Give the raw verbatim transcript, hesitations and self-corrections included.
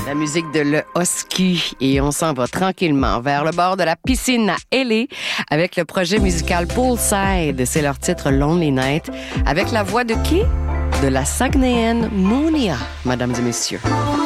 La musique de Le Husky et on s'en va tranquillement vers le bord de la piscine à L A avec le projet musical Poolside. C'est leur titre Lonely Night avec la voix de qui? De la Saguenayenne Mounia, mesdames et messieurs.